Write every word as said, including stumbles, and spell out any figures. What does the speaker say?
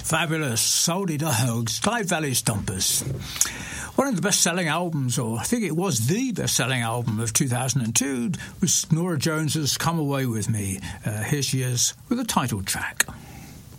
Fabulous. Soldy Dogs, Clyde Valley Stompers. One of the best-selling albums, or I think it was the best-selling album of two thousand two, was Norah Jones's Come Away With Me. Uh, here she is with a title track.